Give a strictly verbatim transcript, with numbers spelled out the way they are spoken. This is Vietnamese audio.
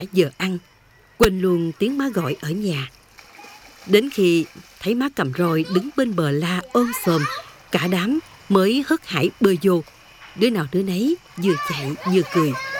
giờ ăn, quên luôn tiếng má gọi ở nhà. Đến khi thấy má cầm roi đứng bên bờ la ôm xòm, cả đám mới hớt hải bơi vô. Đứa nào đứa nấy vừa chạy vừa cười.